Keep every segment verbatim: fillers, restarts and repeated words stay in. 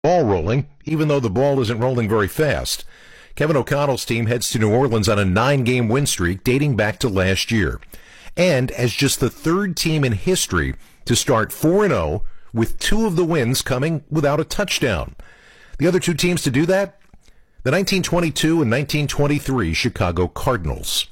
ball rolling, even though the ball isn't rolling very fast. Kevin O'Connell's team heads to New Orleans on a nine-game win streak dating back to last year. And as just the third team in history to start four and oh with two of the wins coming without a touchdown. The other two teams to do that? The nineteen twenty-two and nineteen twenty-three Chicago Cardinals.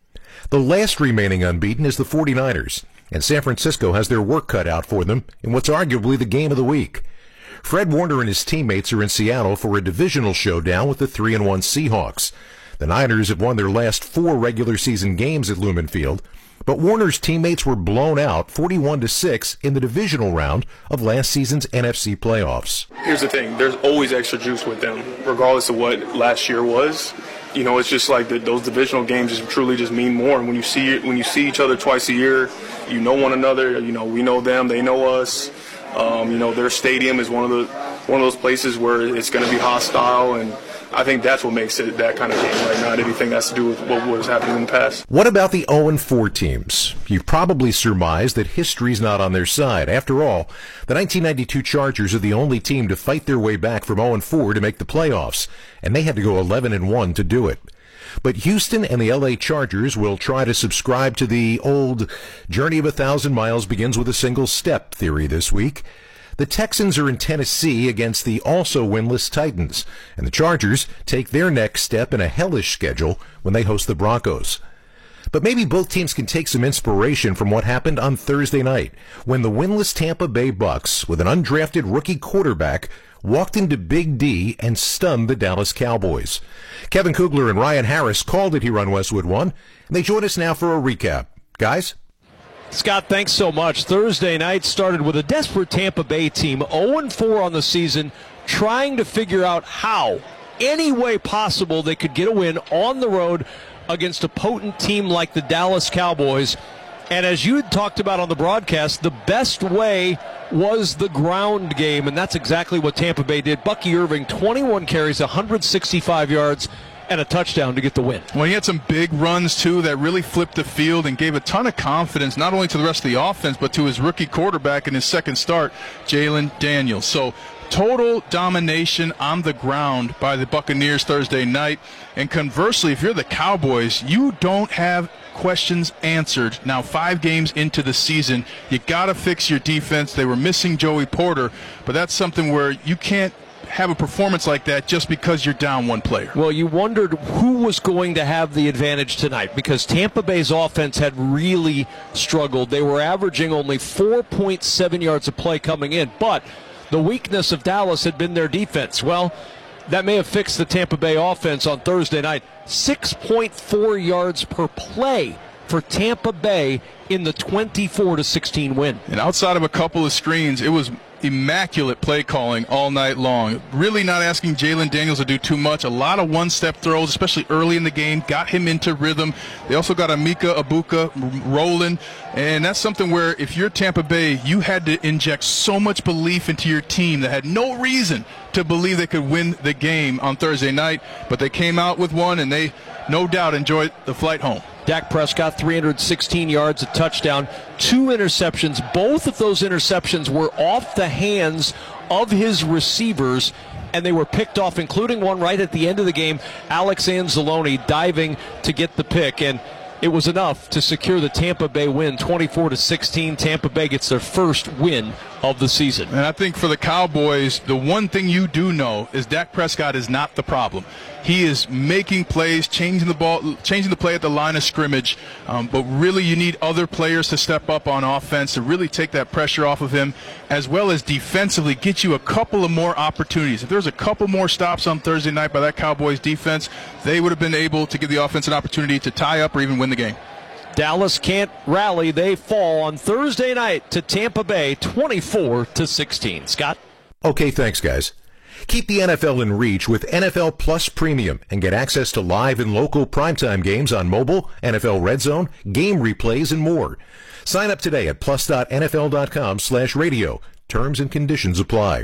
The last remaining unbeaten is the forty-niners, and San Francisco has their work cut out for them in what's arguably the game of the week. Fred Warner and his teammates are in Seattle for a divisional showdown with the three and one Seahawks. The Niners have won their last four regular season games at Lumen Field, but Warner's teammates were blown out forty-one to six in the divisional round of last season's N F C playoffs. Here's the thing, there's always extra juice with them, regardless of what last year was. You know, it's just like the, those divisional games just truly just mean more. And when you see when you see each other twice a year, you know one another. You know, we know them, they know us. Um, you know, their stadium is one of the one of those places where it's going to be hostile, and I think that's what makes it that kind of game right now. Anything that has to do with what was happening in the past. What about the oh and four teams? You've probably surmised that history's not on their side. After all, the nineteen ninety-two Chargers are the only team to fight their way back from oh and four to make the playoffs, and they had to go eleven and one to do it. But Houston and the L A Chargers will try to subscribe to the old journey of a thousand miles begins with a single step theory this week. The Texans are in Tennessee against the also winless Titans, and the Chargers take their next step in a hellish schedule when they host the Broncos. But maybe both teams can take some inspiration from what happened on Thursday night when the winless Tampa Bay Bucks, with an undrafted rookie quarterback, walked into Big D and stunned the Dallas Cowboys. Kevin Kugler and Ryan Harris called it here on Westwood One, and they join us now for a recap. Guys? Scott, thanks so much. Thursday night started with a desperate Tampa Bay team, oh and four on the season, trying to figure out how, any way possible, they could get a win on the road against a potent team like the Dallas Cowboys. And as you had talked about on the broadcast, the best way was the ground game, and that's exactly what Tampa Bay did. Bucky Irving, twenty-one carries, one hundred sixty-five yards, and a touchdown to get the win. Well, he had some big runs, too, that really flipped the field and gave a ton of confidence, not only to the rest of the offense, but to his rookie quarterback in his second start, Jalen Daniels. So total domination on the ground by the Buccaneers Thursday night. And conversely, if you're the Cowboys, you don't have questions answered. Now, five games into the season, you got to fix your defense. They were missing Joey Porter, but that's something where you can't have a performance like that just because you're down one player. Well, you wondered who was going to have the advantage tonight because Tampa Bay's offense had really struggled. They were averaging only four point seven yards a play coming in, but the weakness of Dallas had been their defense. Well, that may have fixed the Tampa Bay offense on Thursday night. six point four yards per play for Tampa Bay in the twenty-four to sixteen win. And outside of a couple of screens, it was immaculate play calling all night long. Really not asking Jalen Daniels to do too much. A lot of one-step throws, especially early in the game, got him into rhythm. They also got Emeka Egbuka rolling, and that's something where if you're Tampa Bay, you had to inject so much belief into your team that had no reason to believe they could win the game on Thursday night, but they came out with one, and they no doubt enjoyed the flight home. Dak Prescott, three hundred sixteen yards, a touchdown, two interceptions. Both of those interceptions were off the hands of his receivers, and they were picked off, including one right at the end of the game, Alex Anzalone diving to get the pick. And it was enough to secure the Tampa Bay win, twenty-four to sixteen. Tampa Bay gets their first win of the season. And I think for the Cowboys, the one thing you do know is Dak Prescott is not the problem. He is making plays, changing the ball, changing the play at the line of scrimmage. Um, but really, you need other players to step up on offense to really take that pressure off of him, as well as defensively get you a couple of more opportunities. If there's a couple more stops on Thursday night by that Cowboys defense, they would have been able to give the offense an opportunity to tie up or even win the game. Dallas can't rally. They fall on Thursday night to Tampa Bay, twenty-four to sixteen. Scott? Okay, thanks, guys. Keep the N F L in reach with N F L Plus Premium and get access to live and local primetime games on mobile, N F L Red Zone, game replays, and more. Sign up today at plus.nfl.com slash radio. Terms and conditions apply.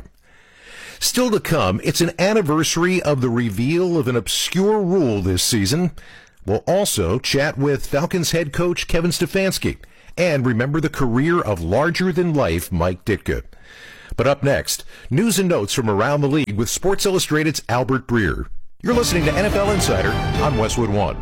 Still to come, it's an anniversary of the reveal of an obscure rule this season. We'll also chat with Falcons head coach Kevin Stefanski and remember the career of larger-than-life Mike Ditka. But up next, news and notes from around the league with Sports Illustrated's Albert Breer. You're listening to N F L Insider on Westwood One.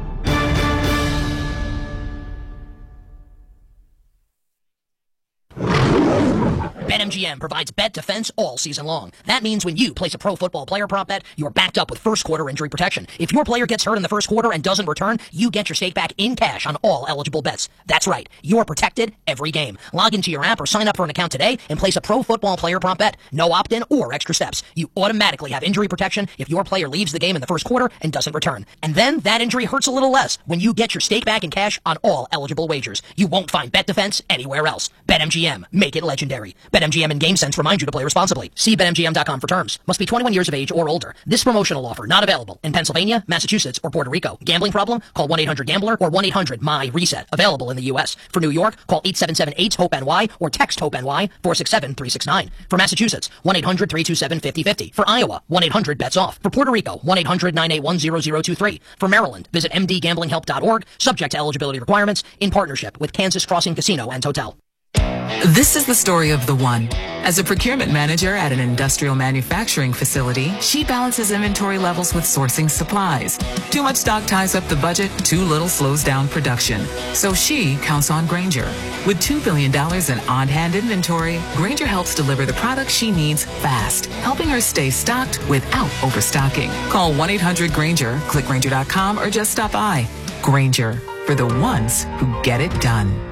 BetMGM provides bet defense all season long. That means when you place a pro football player prop bet, you're backed up with first quarter injury protection. If your player gets hurt in the first quarter and doesn't return, you get your stake back in cash on all eligible bets. That's right. You're protected every game. Log into your app or sign up for an account today and place a pro football player prop bet. No opt-in or extra steps. You automatically have injury protection if your player leaves the game in the first quarter and doesn't return. And then that injury hurts a little less when you get your stake back in cash on all eligible wagers. You won't find bet defense anywhere else. BetMGM. Make it legendary. BetMGM and GameSense remind you to play responsibly. See Bet M G M dot com for terms. Must be twenty-one years of age or older. This promotional offer not available in Pennsylvania, Massachusetts, or Puerto Rico. Gambling problem? Call one eight hundred gambler or one eight hundred M Y reset. Available in the U S. For New York, call eight seven seven eight hope N Y or text HOPE-NY four six seven three six nine. For Massachusetts, one eight hundred three two seven five zero five zero. For Iowa, one eight hundred bets off. For Puerto Rico, one eight hundred nine eight one zero zero two three. For Maryland, visit m d gambling help dot org. Subject to eligibility requirements. In partnership with Kansas Crossing Casino and Hotel. This is the story of the one. As a procurement manager at an industrial manufacturing facility, she balances inventory levels with sourcing supplies. Too much stock ties up the budget, too little slows down production. So she counts on Grainger. With two billion dollars in on-hand inventory, Grainger helps deliver the products she needs fast, helping her stay stocked without overstocking. Call one eight hundred Grainger, click Grainger dot com, or just stop by. Grainger, for the ones who get it done.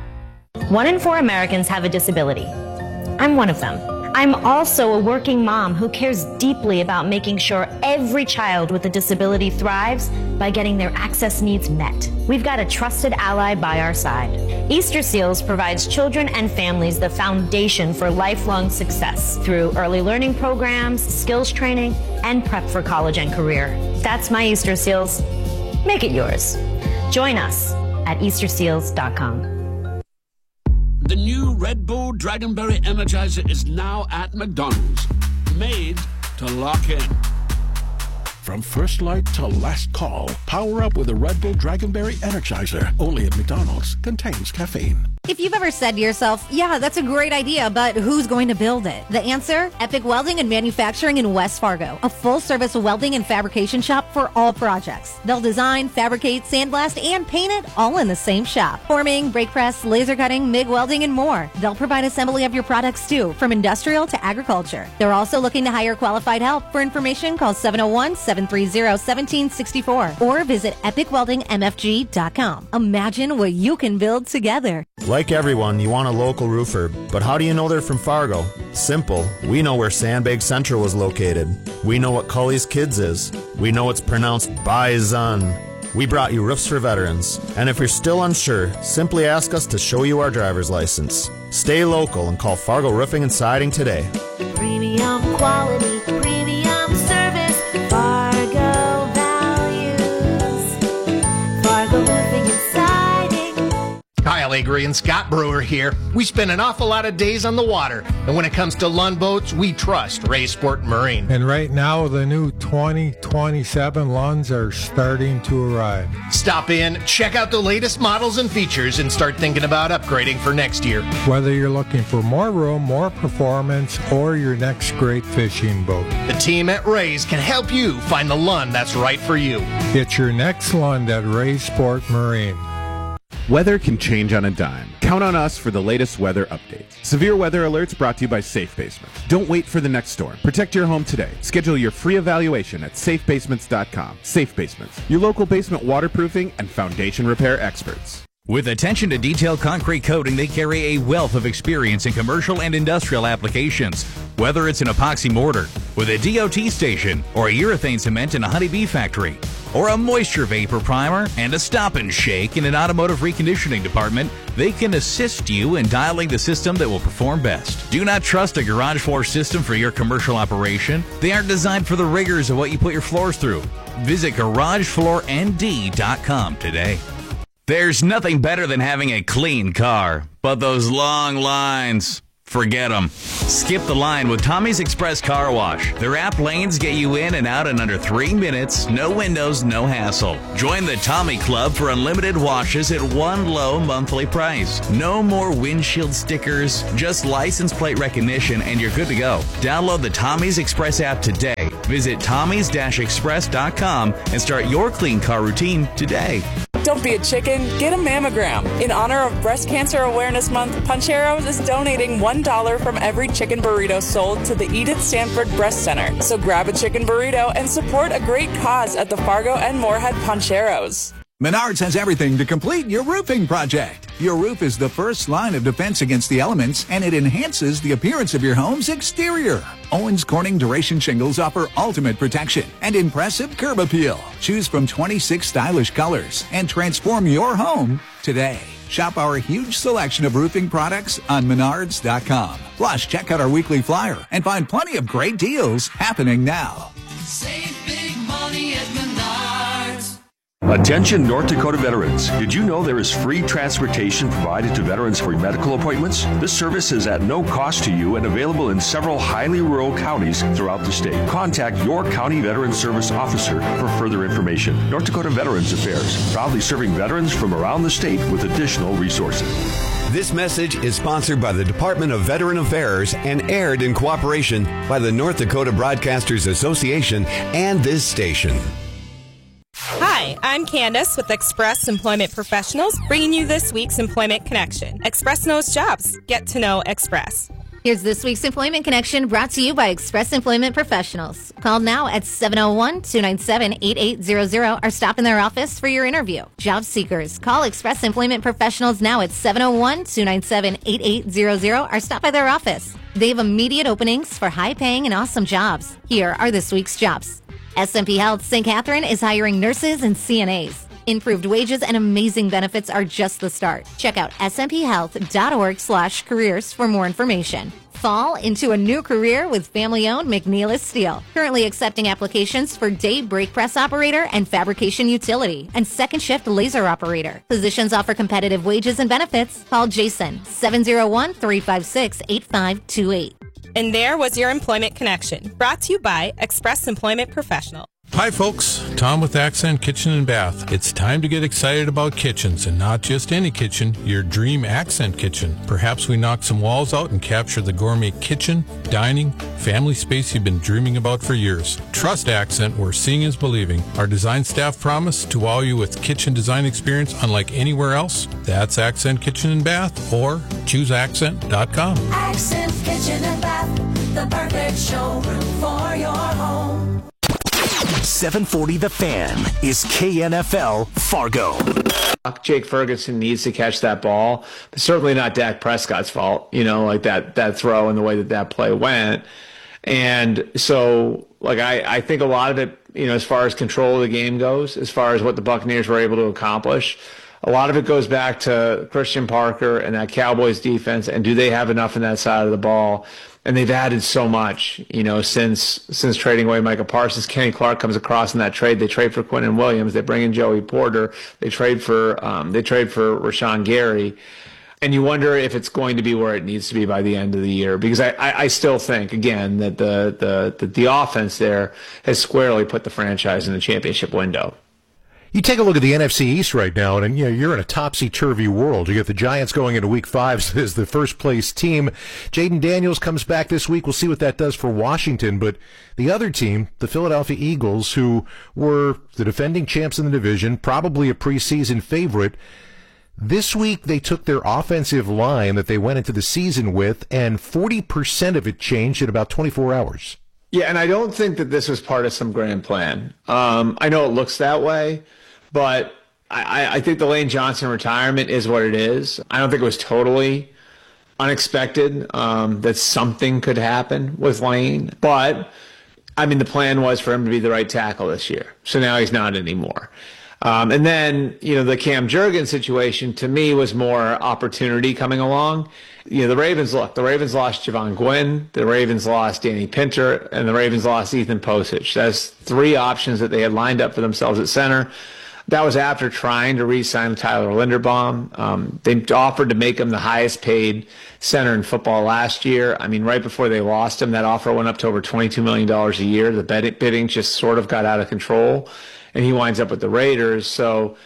One in four Americans have a disability. I'm one of them. I'm also a working mom who cares deeply about making sure every child with a disability thrives by getting their access needs met. We've got a trusted ally by our side. Easter Seals provides children and families the foundation for lifelong success through early learning programs, skills training, and prep for college and career. That's my Easter Seals. Make it yours. Join us at easter seals dot com. The new Red Bull Dragonberry Energizer is now at McDonald's. Made to lock in. From first light to last call, power up with a Red Bull Dragonberry Energizer. Only at McDonald's. Contains caffeine. If you've ever said to yourself, yeah, that's a great idea, but who's going to build it? The answer? Epic Welding and Manufacturing in West Fargo. A full-service welding and fabrication shop for all projects. They'll design, fabricate, sandblast, and paint it all in the same shop. Forming, brake press, laser cutting, MIG welding, and more. They'll provide assembly of your products too, from industrial to agriculture. They're also looking to hire qualified help. For information, call seven oh one, seven three zero, one seven six four or visit epic welding m f g dot com. Imagine what you can build together. Like everyone, you want a local roofer, but how do you know they're from Fargo? Simple. We know where Sandbag Central was located. We know what Cully's Kids is. We know it's pronounced Bison. We brought you Roofs for Veterans. And if you're still unsure, simply ask us to show you our driver's license. Stay local and call Fargo Roofing and Siding today. Premium quality, premium service, Fargo values, Fargo Roofing and Siding. Kyle Agri and Scott Brewer here. We spend an awful lot of days on the water, and when it comes to Lund boats, we trust Ray Sport Marine. And right now, the new twenty twenty-seven Lunds are starting to arrive. Stop in, check out the latest models and features, and start thinking about upgrading for next year. Whether you're looking for more room, more performance, or your next great fishing boat, the team at Ray's can help you find the Lund that's right for you. Get your next Lund at Ray Sport Marine. Weather can change on a dime. Count on us for the latest weather updates. Severe weather alerts brought to you by Safe Basements. Don't wait for the next storm. Protect your home today. Schedule your free evaluation at safe basements dot com. Safe Basements, your local basement waterproofing and foundation repair experts. With attention to detailed concrete coating, they carry a wealth of experience in commercial and industrial applications. Whether it's an epoxy mortar with a D O T station, or a urethane cement in a honeybee factory, or a moisture vapor primer and a stop and shake in an automotive reconditioning department, they can assist you in dialing the system that will perform best. Do not trust a garage floor system for your commercial operation. They aren't designed for the rigors of what you put your floors through. Visit garage floor n d dot com today. There's nothing better than having a clean car, but those long lines. Forget them. Skip the line with Tommy's Express Car Wash. Their app lanes get you in and out in under three minutes. No windows, no hassle. Join the Tommy Club for unlimited washes at one low monthly price. No more windshield stickers, just license plate recognition, and you're good to go. Download the Tommy's Express app today. Visit tommys dash express dot com and start your clean car routine today. Don't be a chicken, get a mammogram. In honor of Breast Cancer Awareness Month, Puncheros is donating one dollar from every chicken burrito sold to the Edith Stanford Breast Center. So grab a chicken burrito and support a great cause at the Fargo and Moorhead Puncheros. Menards has everything to complete your roofing project. Your roof is the first line of defense against the elements, and it enhances the appearance of your home's exterior. Owens Corning Duration Shingles offer ultimate protection and impressive curb appeal. Choose from twenty-six stylish colors and transform your home today. Shop our huge selection of roofing products on menards dot com. Plus, check out our weekly flyer and find plenty of great deals happening now. Save big money at Menards. Attention North Dakota veterans. Did you know there is free transportation provided to veterans for medical appointments? This service is at no cost to you and available in several highly rural counties throughout the state. Contact your county veteran service officer for further information. North Dakota Veterans Affairs, proudly serving veterans from around the state with additional resources. This message is sponsored by the Department of Veteran Affairs and aired in cooperation by the North Dakota Broadcasters Association and this station. Hi, I'm Candace with Express Employment Professionals, bringing you this week's Employment Connection. Express knows jobs. Get to know Express. Here's this week's Employment Connection brought to you by Express Employment Professionals. Call now at seven oh one, two nine seven, eight eight zero zero or stop in their office for your interview. Job seekers, call Express Employment Professionals now at seven oh one, two nine seven, eight eight zero zero or stop by their office. They have immediate openings for high-paying and awesome jobs. Here are this week's jobs. S M P Health Saint Catherine is hiring nurses and C N As. Improved wages and amazing benefits are just the start. Check out smphealth.org slash careers for more information. Fall into a new career with family-owned McNeilus Steel. Currently accepting applications for day brake press operator and fabrication utility and second shift laser operator. Positions offer competitive wages and benefits. Call Jason, seven oh one, three five six, eight five two eight. And there was your Employment Connection, brought to you by Express Employment Professional. Hi folks, Tom with Accent Kitchen and Bath. It's time to get excited about kitchens, and not just any kitchen, your dream Accent kitchen. Perhaps we knock some walls out and capture the gourmet kitchen, dining, family space you've been dreaming about for years. Trust Accent, where seeing is believing. Our design staff promise to wow you with kitchen design experience unlike anywhere else. That's Accent Kitchen and Bath, or choose accent dot com. Accent Kitchen and Bath, the perfect showroom for your home. seven forty The Fan is K N F L Fargo. Jake Ferguson needs to catch that ball, but certainly not Dak Prescott's fault, you know, like that that throw and the way that that play went. And so, like, I, I think a lot of it, you know, as far as control of the game goes, as far as what the Buccaneers were able to accomplish, a lot of it goes back to Christian Parker and that Cowboys defense, and do they have enough in that side of the ball? And they've added so much, you know, since since trading away Micah Parsons. Kenny Clark comes across in that trade. They trade for Quinnen Williams. They bring in Joey Porter. They trade for um, they trade for Rashawn Gary. And you wonder if it's going to be where it needs to be by the end of the year, because I, I, I still think, again, that the, the, the, the offense there has squarely put the franchise in the championship window. You take a look at the N F C East right now, and you know, you're in a topsy-turvy world. You get the Giants going into Week Five as the first-place team. Jaden Daniels comes back this week. We'll see what that does for Washington. But the other team, the Philadelphia Eagles, who were the defending champs in the division, probably a preseason favorite, this week they took their offensive line that they went into the season with, and forty percent of it changed in about twenty-four hours. Yeah, and I don't think that this was part of some grand plan. Um, I know it looks that way. But I, I think the Lane Johnson retirement is what it is. I don't think it was totally unexpected um, that something could happen with Lane. But, I mean, the plan was for him to be the right tackle this year. So now he's not anymore. Um, and then, you know, the Cam Jurgens situation, to me, was more opportunity coming along. You know, the Ravens, look, the Ravens lost Javon Gwynn, the Ravens lost Danny Pinter, and the Ravens lost Ethan Posich. That's three options that they had lined up for themselves at center. That was after trying to re-sign Tyler Linderbaum. Um, they offered to make him the highest paid center in football last year. I mean, right before they lost him, that offer went up to over twenty-two million dollars a year. The bidding just sort of got out of control, and he winds up with the Raiders. So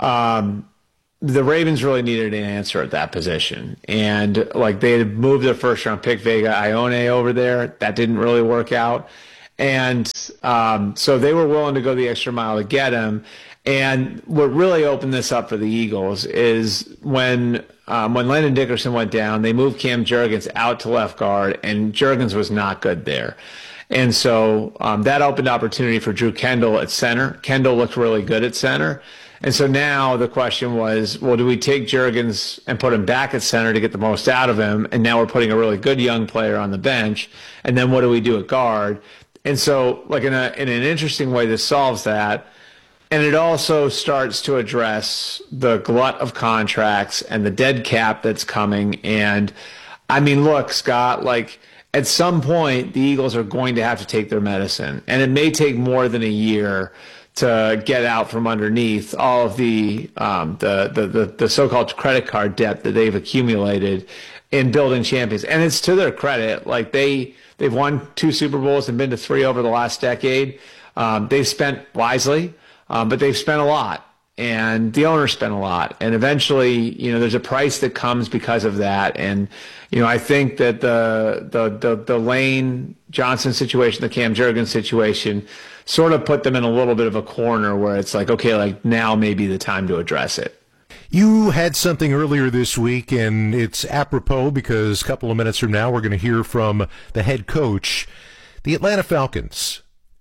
um, the Ravens really needed an answer at that position. And like they had moved their first round pick, Vega Ione, over there. That didn't really work out. And um, so they were willing to go the extra mile to get him. And what really opened this up for the Eagles is when um, when Landon Dickerson went down, they moved Cam Jurgens out to left guard, and Jurgens was not good there. And so um, that opened opportunity for Drew Kendall at center. Kendall looked really good at center. And so now the question was, well, do we take Jurgens and put him back at center to get the most out of him? And now we're putting a really good young player on the bench. And then what do we do at guard? And so, like in, a, in an interesting way, this solves that. And it also starts to address the glut of contracts and the dead cap that's coming. And I mean, look, Scott, like at some point, the Eagles are going to have to take their medicine. And it may take more than a year to get out from underneath all of the um, the, the, the, the so-called credit card debt that they've accumulated in building champions. And it's to their credit. Like they, they've won two Super Bowls and been to three over the last decade. Um, they've spent wisely. Um, but they've spent a lot, and the owner spent a lot, and eventually, you know, there's a price that comes because of that. And you know, I think that the the the, the Lane Johnson situation, the Cam Jurgens situation, sort of put them in a little bit of a corner where it's like, okay, like now may be the time to address it. You had something earlier this week, and it's apropos because a couple of minutes from now we're going to hear from the head coach, the Atlanta Falcons.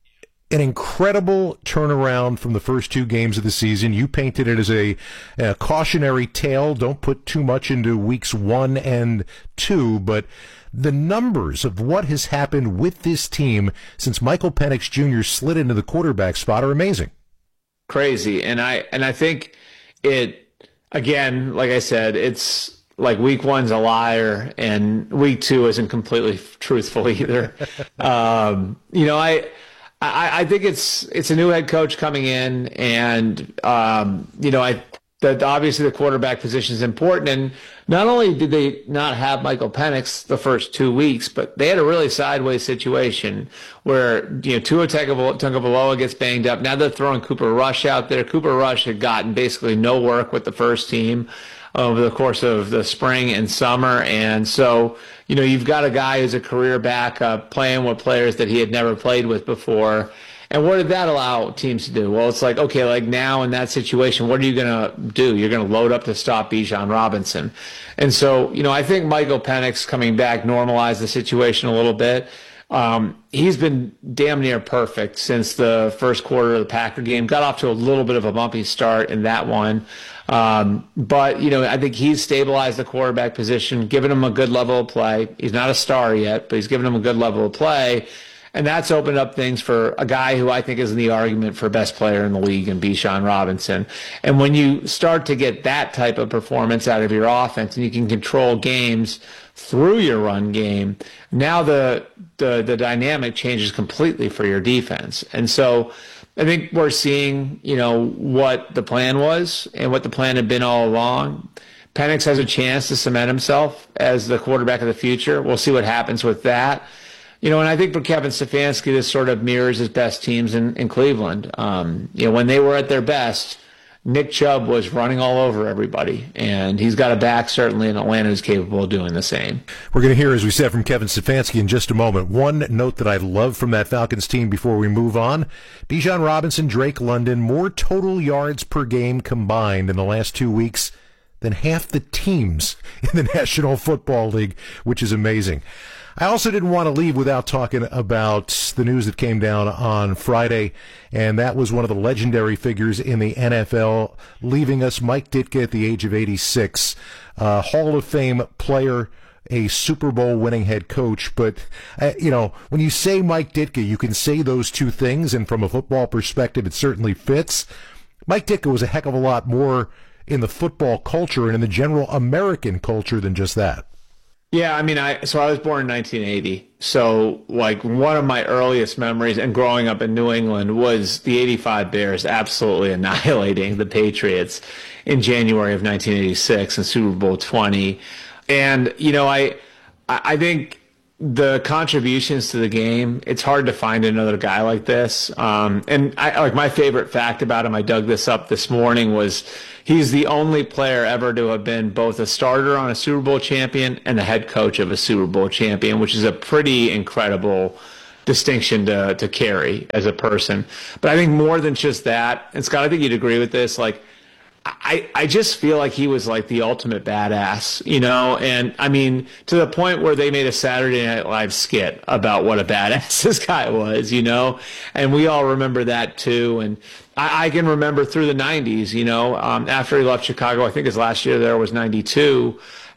An incredible turnaround from the first two games of the season. You painted it as a, a cautionary tale. Don't put too much into weeks one and two, but the numbers of what has happened with this team since Michael Penix Junior slid into the quarterback spot are amazing. Crazy. And I, and I think it, again, like I said, it's like week one's a liar and week two isn't completely truthful either. um, you know, I, I, I think it's it's a new head coach coming in, and um, you know, I that obviously the quarterback position is important. And not only did they not have Michael Penix the first two weeks, but they had a really sideways situation where you know Tua Tagovailoa gets banged up. Now they're throwing Cooper Rush out there. Cooper Rush had gotten basically no work with the first team over the course of the spring and summer. And so, you know, you've got a guy who's a career backup playing with players that he had never played with before. And what did that allow teams to do? Well, it's like, okay, like now in that situation, what are you going to do? You're going to load up to stop Bijan Robinson. And so, you know, I think Michael Penix coming back normalized the situation a little bit. Um, he's been damn near perfect since the first quarter of the Packer game. Got off to a little bit of a bumpy start in that one. Um, but, you know, I think he's stabilized the quarterback position, given him a good level of play. He's not a star yet, but he's given him a good level of play. And that's opened up things for a guy who I think is in the argument for best player in the league in Bijan Robinson. And when you start to get that type of performance out of your offense and you can control games through your run game, now the the, the dynamic changes completely for your defense. And so I think we're seeing, you know, what the plan was and what the plan had been all along. Penix has a chance to cement himself as the quarterback of the future. We'll see what happens with that. You know, and I think for Kevin Stefanski, this sort of mirrors his best teams in, in Cleveland. Um, you know, when they were at their best, Nick Chubb was running all over everybody, and he's got a back certainly in Atlanta who's capable of doing the same. We're going to hear, as we said, from Kevin Stefanski in just a moment. One note that I love from that Falcons team before we move on, Bijan Robinson, Drake London, more total yards per game combined in the last two weeks than half the teams in the National Football League, which is amazing. I also didn't want to leave without talking about the news that came down on Friday, and that was one of the legendary figures in the N F L leaving us, Mike Ditka, at the age of eighty-six, uh, Hall of Fame player, a Super Bowl winning head coach. But, uh, you know, when you say Mike Ditka, you can say those two things, and from a football perspective, it certainly fits. Mike Ditka was a heck of a lot more in the football culture and in the general American culture than just that. Yeah, I mean, I so I was born in nineteen eighty. So, like, one of my earliest memories and growing up in New England was the eighty-five Bears absolutely annihilating the Patriots in January of nineteen eighty-six in Super Bowl twenty. And, you know, I I think the contributions to the game, it's hard to find another guy like this. Um, and I, like my favorite fact about him, I dug this up this morning, was he's the only player ever to have been both a starter on a Super Bowl champion and the head coach of a Super Bowl champion, which is a pretty incredible distinction to, to carry as a person. But I think more than just that, and Scott, I think you'd agree with this, like, I, I just feel like he was like the ultimate badass, you know, and I mean, to the point where they made a Saturday Night Live skit about what a badass this guy was, you know, and we all remember that too. And I, I can remember through the nineties, you know, um, after he left Chicago, I think his last year there was ninety-two,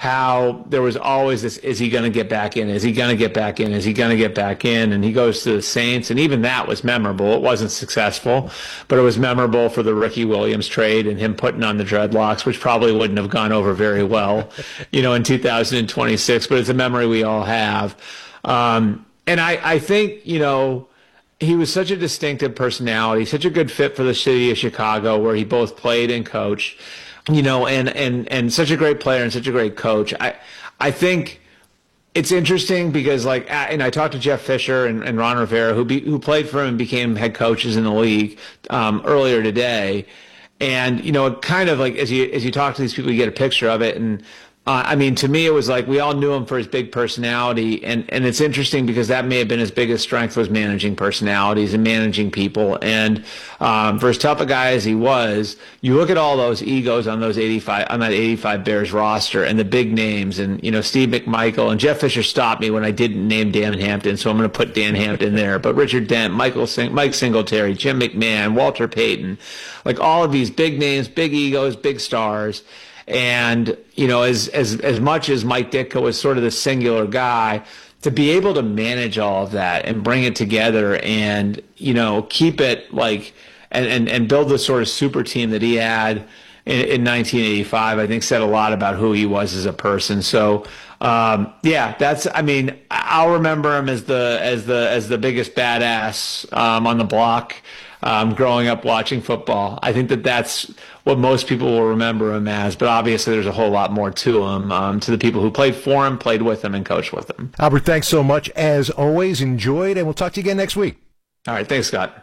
how there was always this, is he going to get back in? Is he going to get back in? Is he going to get back in? And he goes to the Saints, and even that was memorable. It wasn't successful, but it was memorable for the Ricky Williams trade and him putting on the dreadlocks, which probably wouldn't have gone over very well, you know, in two thousand twenty-six, but it's a memory we all have. Um, and I, I think, you know, he was such a distinctive personality, such a good fit for the city of Chicago, where he both played and coached. You know, and, and, and such a great player and such a great coach. I I think it's interesting because, like, and I talked to Jeff Fisher and, and Ron Rivera, who be, who played for him and became head coaches in the league um, earlier today. And, you know, it kind of like as you as you talk to these people, you get a picture of it. And uh, I mean, to me, it was like we all knew him for his big personality. And, and it's interesting because that may have been his biggest strength, was managing personalities and managing people. And um, for as tough a guy as he was, you look at all those egos on those eighty-five on that eighty-five Bears roster and the big names, and, you know, Steve McMichael, and Jeff Fisher stopped me when I didn't name Dan Hampton, so I'm going to put Dan Hampton there. But Richard Dent, Michael Sing- Mike Singletary, Jim McMahon, Walter Payton, like all of these big names, big egos, big stars. And, you know, as as as much as Mike Ditka was sort of the singular guy, to be able to manage all of that and bring it together and, you know, keep it like and, and, and build the sort of super team that he had in, in nineteen eighty-five, I think said a lot about who he was as a person. So, um, yeah, that's, I mean, I'll remember him as the as the as the biggest badass um, on the block. Um, growing up watching football, I think that that's what most people will remember him as. But obviously, there's a whole lot more to him, um, to the people who played for him, played with him, and coached with him. Albert, thanks so much. As always, enjoyed, and we'll talk to you again next week. All right, thanks, Scott.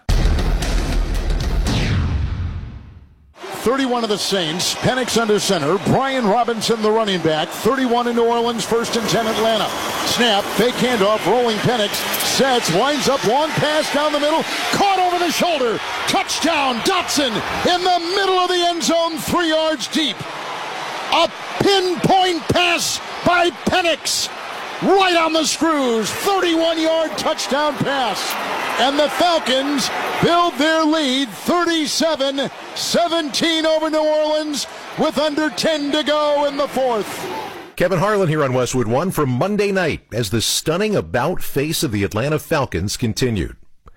thirty-one of the Saints, Penix under center, Brian Robinson the running back, thirty-one in New Orleans, first and ten Atlanta. Snap, fake handoff, rolling Penix, sets, winds up, long pass down the middle, caught over the shoulder, touchdown, Dotson in the middle of the end zone, three yards deep. A pinpoint pass by Penix, right on the screws, thirty-one-yard touchdown pass. And the Falcons build their lead thirty-seven seventeen over New Orleans with under ten to go in the fourth. Kevin Harlan here on Westwood One from Monday night as the stunning about face of the Atlanta Falcons continued.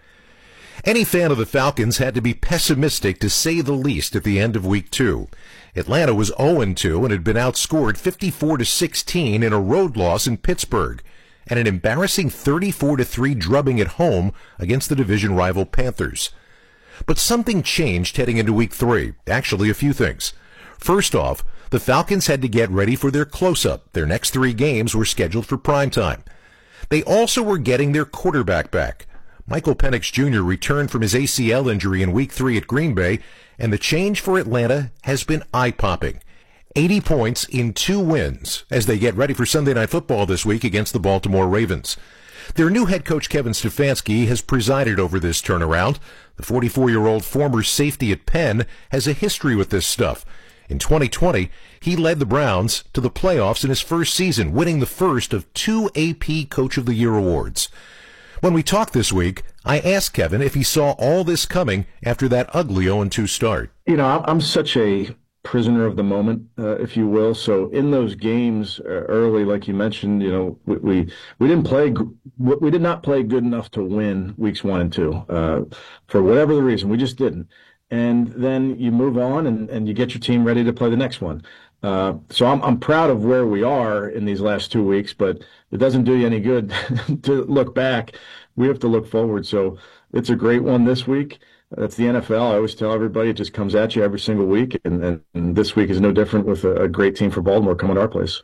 Any fan of the Falcons had to be pessimistic to say the least at the end of week two. Atlanta was oh and two and had been outscored fifty-four to sixteen in a road loss in Pittsburgh, and an embarrassing thirty-four to three drubbing at home against the division rival Panthers. But something changed heading into week three. Actually, a few things. First off, the Falcons had to get ready for their close-up. Their next three games were scheduled for primetime. They also were getting their quarterback back. Michael Penix Junior returned from his A C L injury in week three at Green Bay, and the change for Atlanta has been eye-popping. eighty points in two wins as they get ready for Sunday Night Football this week against the Baltimore Ravens. Their new head coach, Kevin Stefanski, has presided over this turnaround. The forty-four-year-old former safety at Penn has a history with this stuff. In twenty twenty, he led the Browns to the playoffs in his first season, winning the first of two A P Coach of the Year awards. When we talked this week, I asked Kevin if he saw all this coming after that ugly oh and two start. You know, I'm such a prisoner of the moment, uh, if you will. So in those games uh, early, like you mentioned, you know, we, we we didn't play, we did not play good enough to win weeks one and two uh, for whatever the reason. We just didn't. And then you move on and, and you get your team ready to play the next one. Uh, so I'm I'm proud of where we are in these last two weeks, but it doesn't do you any good to look back. We have to look forward. So it's a great one this week. That's the N F L. I always tell everybody it just comes at you every single week, and, and, and this week is no different with a, a great team for Baltimore coming to our place.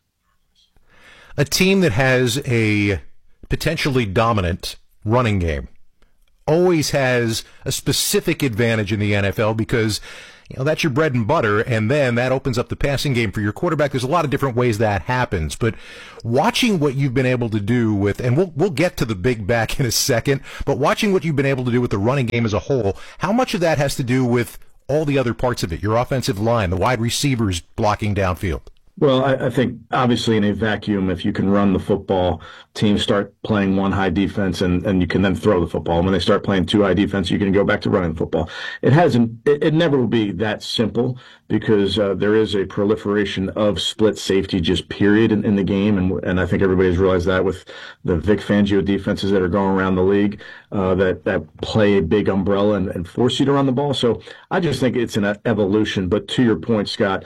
A team that has a potentially dominant running game always has a specific advantage in the N F L because, you know, that's your bread and butter, and then that opens up the passing game for your quarterback. There's a lot of different ways that happens, but watching what you've been able to do with, and we'll we'll get to the big back in a second, but watching what you've been able to do with the running game as a whole, how much of that has to do with all the other parts of it, your offensive line, the wide receivers blocking downfield? Well, I, I think obviously in a vacuum, if you can run the football, teams start playing one high defense and, and you can then throw the football. And when they start playing two high defense, you can go back to running the football. It hasn't, it, it never will be that simple because uh, there is a proliferation of split safety just period in, in the game. And, and I think everybody's realized that with the Vic Fangio defenses that are going around the league uh, that, that play a big umbrella and, and force you to run the ball. So I just think it's an evolution. But to your point, Scott,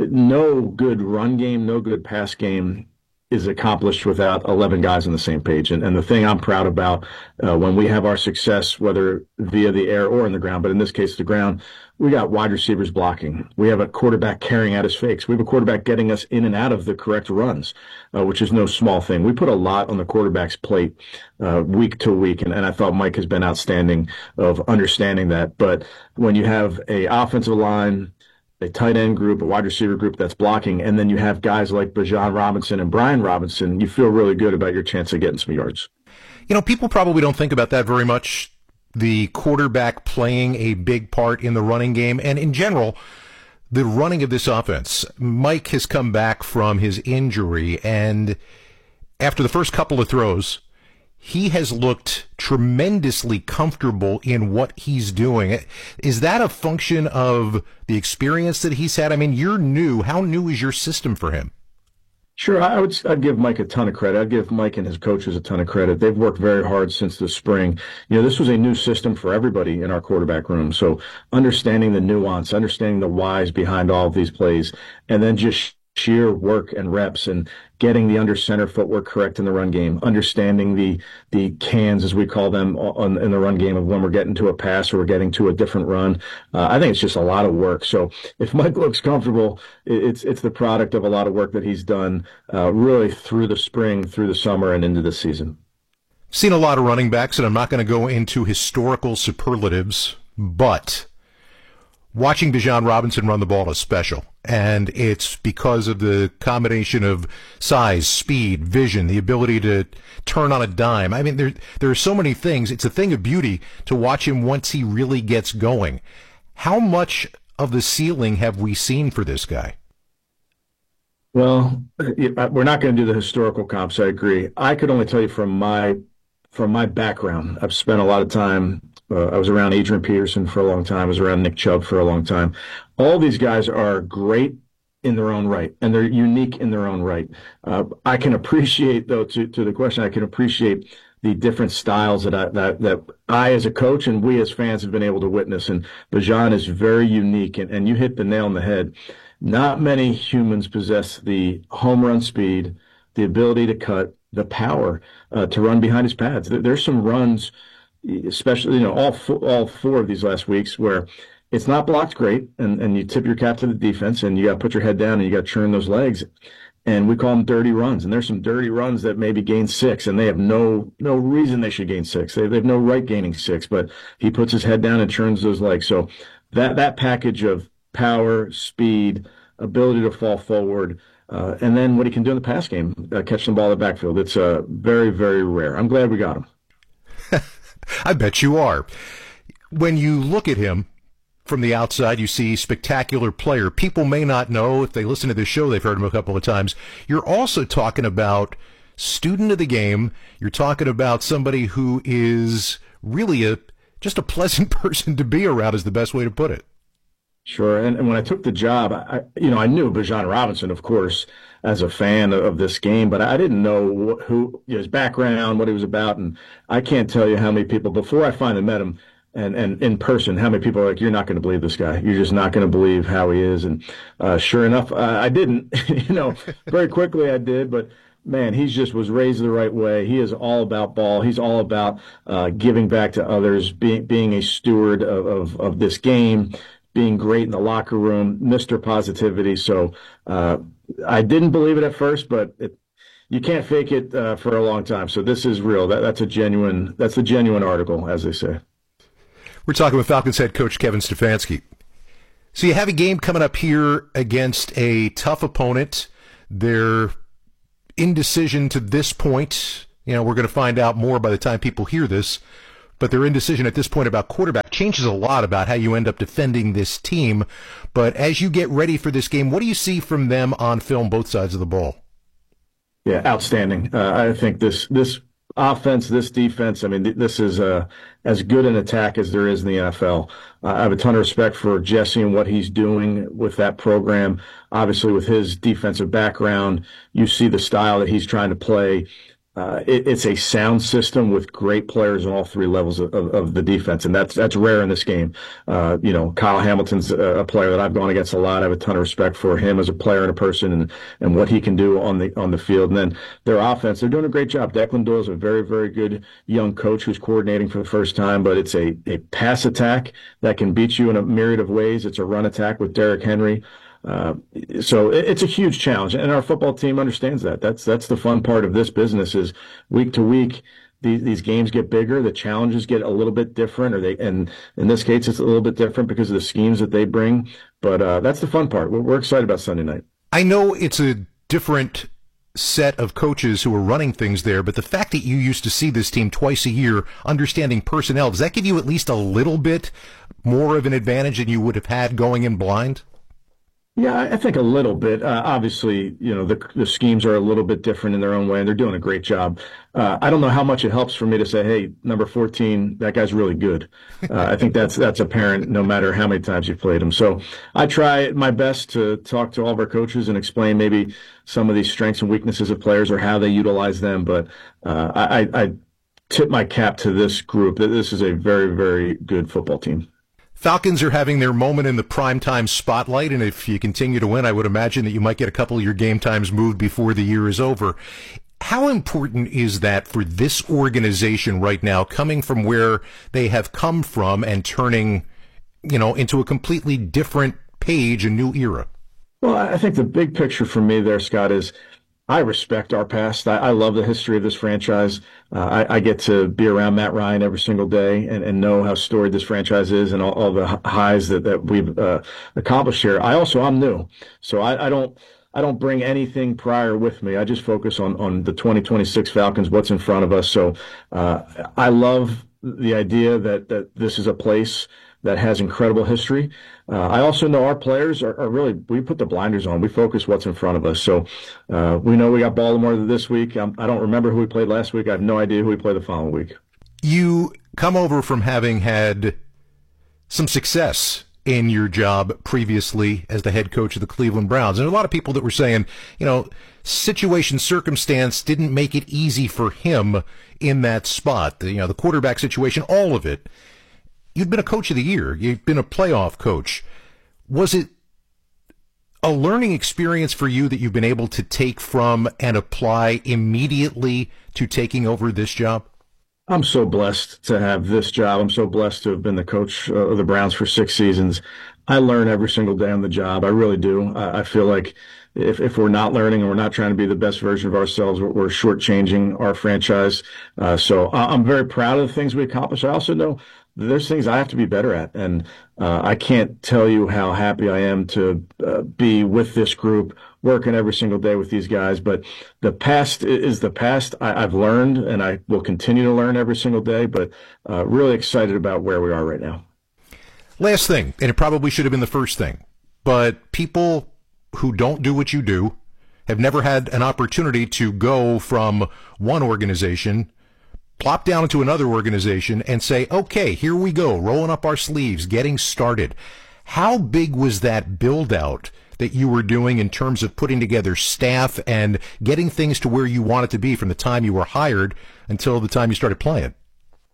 no good run game, no good pass game is accomplished without eleven guys on the same page. And, and the thing I'm proud about uh, when we have our success, whether via the air or in the ground, but in this case, the ground, we got wide receivers blocking. We have a quarterback carrying out his fakes. We have a quarterback getting us in and out of the correct runs, uh, which is no small thing. We put a lot on the quarterback's plate uh, week to week, and, and I thought Mike has been outstanding of understanding that. But when you have a offensive line, a tight end group, a wide receiver group that's blocking, and then you have guys like Bijan Robinson and Brian Robinson, you feel really good about your chance of getting some yards. You know, people probably don't think about that very much, the quarterback playing a big part in the running game, and in general, the running of this offense. Mike has come back from his injury, and after the first couple of throws, he has looked tremendously comfortable in what he's doing. Is that a function of the experience that he's had? I mean, you're new. How new is your system for him? Sure, I would I'd give Mike a ton of credit. I'd give Mike and his coaches a ton of credit. They've worked very hard since the spring. You know, this was a new system for everybody in our quarterback room. So understanding the nuance, understanding the whys behind all of these plays, and then just sheer work and reps and getting the under center footwork correct in the run game, understanding the the cans, as we call them, on, in the run game of when we're getting to a pass or we're getting to a different run. Uh, I think it's just a lot of work. So if Mike looks comfortable, it's it's the product of a lot of work that he's done uh, really through the spring, through the summer, and into the season. Seen a lot of running backs, and I'm not going to go into historical superlatives, but watching Bijan Robinson run the ball is special, and it's because of the combination of size, speed, vision, the ability to turn on a dime. I mean, there there are so many things. It's a thing of beauty to watch him once he really gets going. How much of the ceiling have we seen for this guy? Well, we're not going to do the historical comps. I agree. I could only tell you from my from my background. I've spent a lot of time. Uh, I was around Adrian Peterson for a long time. I was around Nick Chubb for a long time. All these guys are great in their own right, and they're unique in their own right. Uh, I can appreciate, though, to, to the question, I can appreciate the different styles that I, that, that I as a coach and we as fans have been able to witness. And Bijan is very unique, and, and you hit the nail on the head. Not many humans possess the home run speed, the ability to cut, the power uh, to run behind his pads. There, there's some runs, especially, you know, all four, all four of these last weeks where it's not blocked great, and, and you tip your cap to the defense, and you got to put your head down, and you got to churn those legs, and we call them dirty runs. And there's some dirty runs that maybe gain six, and they have no no reason they should gain six. They, they have no right gaining six, but he puts his head down and churns those legs. So that that package of power, speed, ability to fall forward, uh, and then what he can do in the pass game, uh, catch the ball in the backfield, it's uh, very, very rare. I'm glad we got him. I bet you are. When you look at him from the outside, you see spectacular player. People may not know, if they listen to this show, they've heard him a couple of times. You're also talking about student of the game. You're talking about somebody who is really a just a pleasant person to be around, is the best way to put it. Sure. And, and when I took the job, I, you know, I knew Bijan Robinson, of course, as a fan of, of this game, but I didn't know wh- who his background, what he was about. And I can't tell you how many people, before I finally met him, And, and in person, how many people are like, you're not going to believe this guy. You're just not going to believe how he is. And uh, sure enough, uh, I didn't. you know, very quickly I did. But, man, he just was raised the right way. He is all about ball. He's all about uh, giving back to others, being being a steward of, of, of this game, being great in the locker room, Mister Positivity. So uh, I didn't believe it at first, but it, you can't fake it uh, for a long time. So this is real. That, that's a genuine. That's a genuine article, as they say. We're talking with Falcons head coach Kevin Stefanski. So you have a game coming up here against a tough opponent. Their indecision to this point, you know, we're going to find out more by the time people hear this, but their indecision at this point about quarterback changes a lot about how you end up defending this team. But as you get ready for this game, what do you see from them on film, both sides of the ball? Yeah, outstanding. Uh, I think this this offense, this defense, I mean, th- this is uh, as good an attack as there is in the N F L. Uh, I have a ton of respect for Jesse and what he's doing with that program. Obviously, with his defensive background, you see the style that he's trying to play. Uh, it, it's a sound system with great players on all three levels of, of, of the defense, and that's that's rare in this game. Uh, you know, Kyle Hamilton's a, a player that I've gone against a lot. I have a ton of respect for him as a player and a person, and, and what he can do on the on the field. And then their offense, they're doing a great job. Declan Doyle's a very, very good young coach who's coordinating for the first time, but it's a, a pass attack that can beat you in a myriad of ways. It's a run attack with Derrick Henry. Uh, so it, it's a huge challenge, and our football team understands that. That's that's the fun part of this business is week to week, these these games get bigger, the challenges get a little bit different, or they and in this case it's a little bit different because of the schemes that they bring. But uh, that's the fun part. We're, we're excited about Sunday night. I know it's a different set of coaches who are running things there, but the fact that you used to see this team twice a year, understanding personnel, does that give you at least a little bit more of an advantage than you would have had going in blind? Yeah, I think a little bit. Uh, obviously, you know, the the schemes are a little bit different in their own way, and they're doing a great job. Uh, I don't know how much it helps for me to say, hey, number fourteen, that guy's really good. Uh, I think that's that's apparent no matter how many times you've played him. So I try my best to talk to all of our coaches and explain maybe some of these strengths and weaknesses of players or how they utilize them. But uh, I, I tip my cap to this group that this is a very, very good football team. Falcons are having their moment in the primetime spotlight, and if you continue to win, I would imagine that you might get a couple of your game times moved before the year is over. How important is that for this organization right now, coming from where they have come from and turning, you know, into a completely different page, a new era? Well, I think the big picture for me there, Scott, is I respect our past. I, I love the history of this franchise. Uh, I, I get to be around Matt Ryan every single day and, and know how storied this franchise is and all, all the highs that, that we've uh, accomplished here. I also, I'm new. So I, I don't I don't bring anything prior with me. I just focus on, on the twenty twenty-six Falcons, what's in front of us. So uh, I love the idea that, that this is a place that has incredible history. Uh, I also know our players are, are really, we put the blinders on. We focus what's in front of us. So uh, we know we got Baltimore this week. I'm, I don't remember who we played last week. I have no idea who we play the following week. You come over from having had some success in your job previously as the head coach of the Cleveland Browns. And a lot of people that were saying, you know, situation, circumstance didn't make it easy for him in that spot. The, you know, the quarterback situation, all of it. You'd been a coach of the year. You've been a playoff coach. Was it a learning experience for you that you've been able to take from and apply immediately to taking over this job? I'm so blessed to have this job. I'm so blessed to have been the coach of the Browns for six seasons. I learn every single day on the job. I really do. I, I feel like if, if we're not learning and we're not trying to be the best version of ourselves, we're, we're shortchanging our franchise. Uh, so I, I'm very proud of the things we accomplished. I also know there's things I have to be better at, and uh, I can't tell you how happy I am to uh, be with this group, working every single day with these guys. But the past is the past. I, I've learned, and I will continue to learn every single day, but uh, really excited about where we are right now. Last thing, and it probably should have been the first thing, but people who don't do what you do have never had an opportunity to go from one organization plop down into another organization and say, okay, here we go, rolling up our sleeves, getting started. How big was that build out that you were doing in terms of putting together staff and getting things to where you want it to be from the time you were hired until the time you started playing?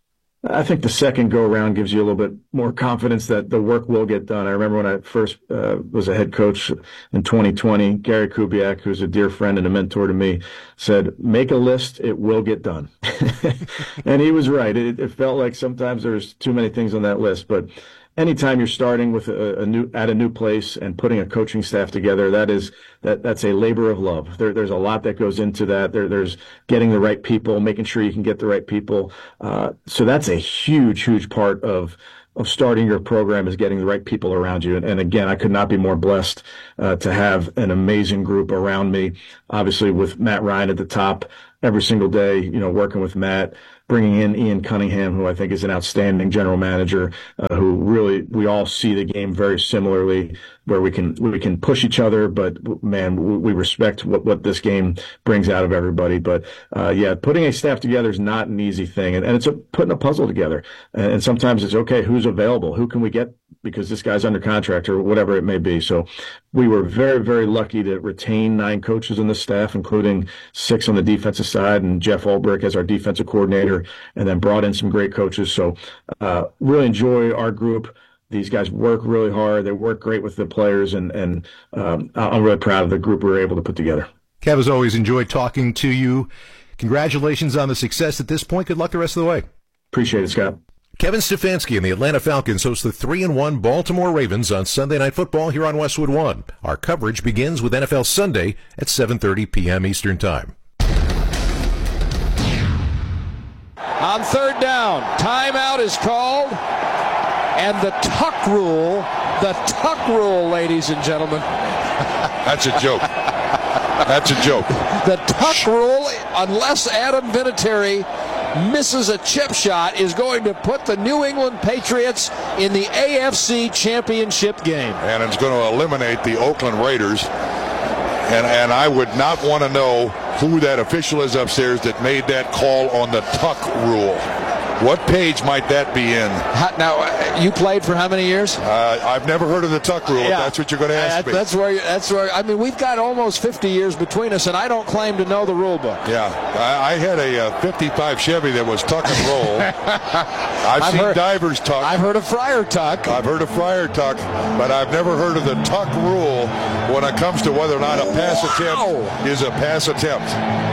I think the second go-around gives you a little bit more confidence that the work will get done. I remember when I first uh, was a head coach in twenty twenty, Gary Kubiak, who's a dear friend and a mentor to me, said, make a list, it will get done. And he was right. It, it felt like sometimes there's too many things on that list, but anytime you're starting with a, a new at a new place and putting a coaching staff together, that is that that's a labor of love. There, there's a lot that goes into that. There, there's getting the right people, making sure you can get the right people. Uh, so that's a huge, huge part of of starting your program is getting the right people around you. And, and again, I could not be more blessed uh, to have an amazing group around me. Obviously, with Matt Ryan at the top every single day, you know, working with Matt. Bringing in Ian Cunningham, who I think is an outstanding general manager, uh, who really, we all see the game very similarly, where we can we can push each other, but man, we respect what, what this game brings out of everybody. But uh, yeah, putting a staff together is not an easy thing, and, and it's a, putting a puzzle together. And, and sometimes it's okay, who's available, who can we get because this guy's under contract or whatever it may be. So we were very, very lucky to retain nine coaches in the staff, including six on the defensive side and Jeff Ulbrich as our defensive coordinator, and then brought in some great coaches. So uh, really enjoy our group. These guys work really hard. They work great with the players, and, and um, I'm really proud of the group we were able to put together. Kev, as always, enjoyed talking to you. Congratulations on the success at this point. Good luck the rest of the way. Appreciate it, Scott. Kevin Stefanski and the Atlanta Falcons host the three and one Baltimore Ravens on Sunday Night Football here on Westwood One. Our coverage begins with N F L Sunday at seven thirty p.m. Eastern Time. On third down, timeout is called, and the tuck rule, the tuck rule, ladies and gentlemen. That's a joke. That's a joke. The tuck rule, unless Adam Vinatieri misses a chip shot, is going to put the New England Patriots in the A F C Championship game. And it's going to eliminate the Oakland Raiders. And, and I would not want to know who that official is upstairs that made that call on the tuck rule. What page might that be in? How, now, you played for how many years? Uh, I've never heard of the tuck rule. Yeah. If that's what you're going to ask that, me. That's where. That's where. I mean, we've got almost fifty years between us, and I don't claim to know the rule book. Yeah, I, I had a uh, fifty-five Chevy that was tuck and roll. I've, I've seen heard, divers tuck. I've heard of friar tuck. I've heard of friar tuck, but I've never heard of the tuck rule when it comes to whether or not a pass wow. attempt is a pass attempt.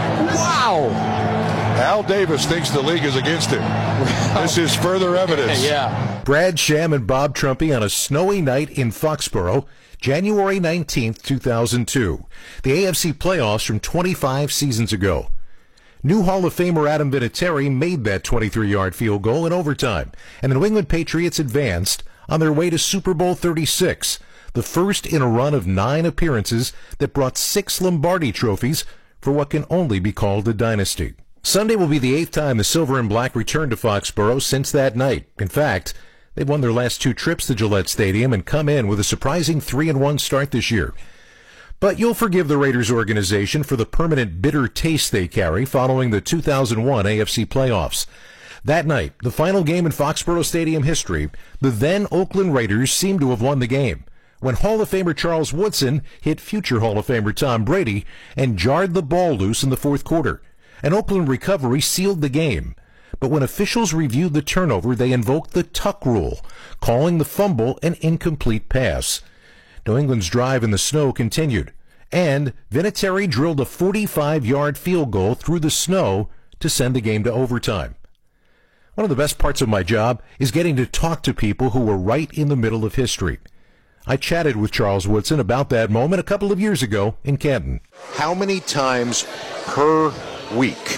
Wow. Al Davis thinks the league is against him. This is further evidence. Yeah. Brad Sham and Bob Trumpy on a snowy night in Foxborough, January nineteenth, two thousand two. The A F C playoffs from twenty-five seasons ago. New Hall of Famer Adam Vinatieri made that twenty-three-yard field goal in overtime, and the New England Patriots advanced on their way to Super Bowl thirty-six, the first in a run of nine appearances that brought six Lombardi trophies for what can only be called a dynasty. Sunday will be the eighth time the Silver and Black returned to Foxborough since that night. In fact, they've won their last two trips to Gillette Stadium and come in with a surprising three and one start this year. But you'll forgive the Raiders organization for the permanent bitter taste they carry following the two thousand one A F C playoffs. That night, the final game in Foxborough Stadium history, the then Oakland Raiders seemed to have won the game when Hall of Famer Charles Woodson hit future Hall of Famer Tom Brady and jarred the ball loose in the fourth quarter. An Oakland recovery sealed the game, but when officials reviewed the turnover, they invoked the tuck rule, calling the fumble an incomplete pass. New England's drive in the snow continued, and Vinatieri drilled a forty-five-yard field goal through the snow to send the game to overtime. One of the best parts of my job is getting to talk to people who were right in the middle of history. I chatted with Charles Woodson about that moment a couple of years ago in Canton. How many times per week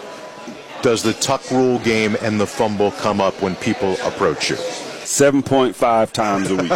does the tuck rule game and the fumble come up when people approach you? seven point five times a week.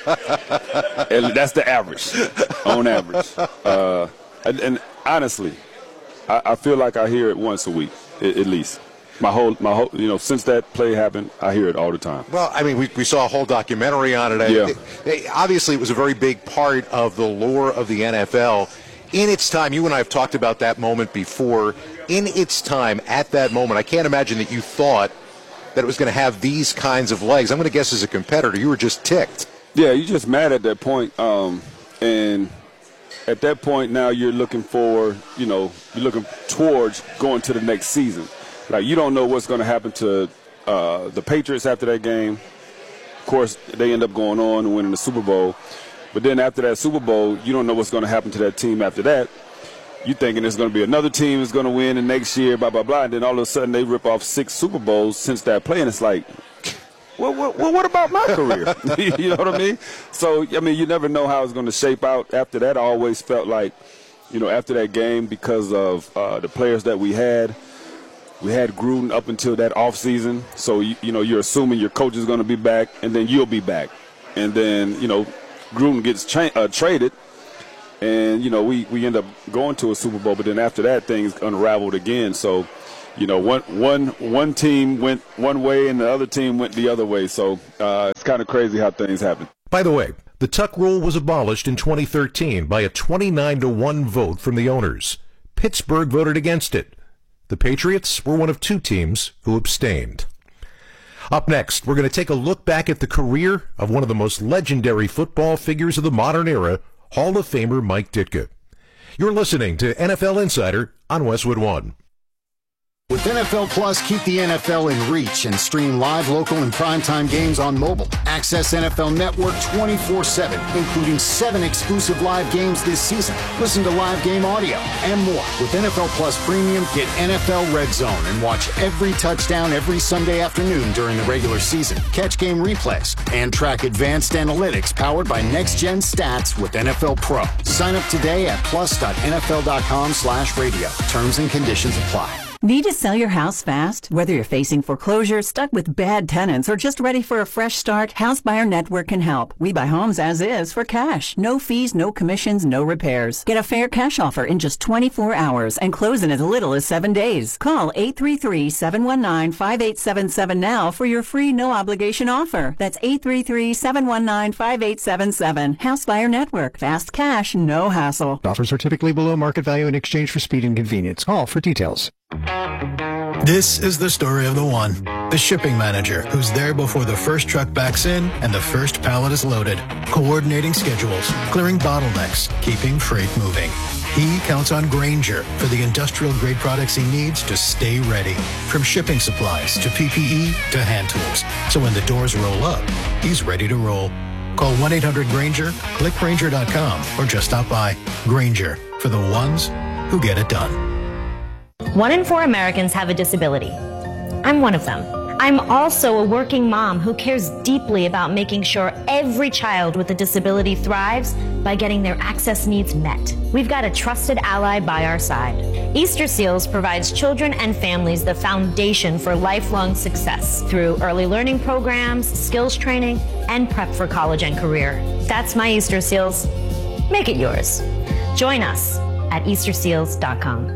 That's the average, on average. Uh, and, and honestly, I, I feel like I hear it once a week, at, at least. My whole, my whole, you know, since that play happened, I hear it all the time. Well, I mean, we, we saw a whole documentary on it. Yeah. It, it, obviously, it was a very big part of the lore of the N F L. In its time, you and I have talked about that moment before. In its time, at that moment, I can't imagine that you thought that it was going to have these kinds of legs. I'm going to guess as a competitor, you were just ticked. Yeah, you're just mad at that point. Um, and at that point now you're looking for, you know, you're looking towards going to the next season. Like, you don't know what's going to happen to uh, the Patriots after that game, of course, they end up going on and winning the Super Bowl. But then after that Super Bowl, you don't know what's going to happen to that team after that. You're thinking there's going to be another team that's going to win the next year, blah, blah, blah. And then all of a sudden they rip off six Super Bowls since that play. And it's like, well, well, well what about my career? You know what I mean? So, I mean, you never know how it's going to shape out after that. I always felt like, you know, after that game, because of uh, the players that we had, we had Gruden up until that offseason. So, you, you know, you're assuming your coach is going to be back, and then you'll be back. And then, you know, Gruden gets tra- uh, traded, and, you know, we, we end up going to a Super Bowl. But then after that, things unraveled again. So, you know, one, one, one team went one way and the other team went the other way. So uh, it's kind of crazy how things happen. By the way, the Tuck rule was abolished in twenty thirteen by a twenty-nine to one vote from the owners. Pittsburgh voted against it. The Patriots were one of two teams who abstained. Up next, we're going to take a look back at the career of one of the most legendary football figures of the modern era, Hall of Famer Mike Ditka. You're listening to N F L Insider on Westwood One. With N F L Plus, keep the N F L in reach and stream live, local, and primetime games on mobile. Access N F L Network twenty-four seven, including seven exclusive live games this season. Listen to live game audio and more. With N F L Plus Premium, get N F L Red Zone and watch every touchdown every Sunday afternoon during the regular season. Catch game replays and track advanced analytics powered by Next Gen Stats with N F L Pro. Sign up today at plus.nfl.com slash radio. Terms and conditions apply. Need to sell your house fast? Whether you're facing foreclosure, stuck with bad tenants, or just ready for a fresh start, House Buyer Network can help. We buy homes as is for cash. No fees, no commissions, no repairs. Get a fair cash offer in just twenty-four hours and close in as little as seven days. Call eight three three, seven one nine, five eight seven seven now for your free no-obligation offer. That's eight three three, seven one nine, five eight seven seven. House Buyer Network. Fast cash, no hassle. Offers are typically below market value in exchange for speed and convenience. Call for details. This is the story of the one, the shipping manager, who's there before the first truck backs in and the first pallet is loaded, coordinating schedules, clearing bottlenecks, keeping freight moving. He counts on Grainger for the industrial-grade products he needs to stay ready, from shipping supplies to P P E to hand tools. So when the doors roll up, he's ready to roll. Call one eight hundred Grainger, click Grainger dot com, or just stop by. Grainger, for the ones who get it done. One in four Americans have a disability. I'm one of them. I'm also a working mom who cares deeply about making sure every child with a disability thrives by getting their access needs met. We've got a trusted ally by our side. Easter Seals provides children and families the foundation for lifelong success through early learning programs, skills training, and prep for college and career. That's my Easter Seals. Make it yours. Join us at easter seals dot com.